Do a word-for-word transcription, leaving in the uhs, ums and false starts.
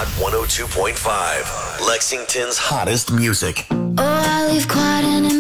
one oh two point five, Lexington's hottest music. Oh, I leave quiet and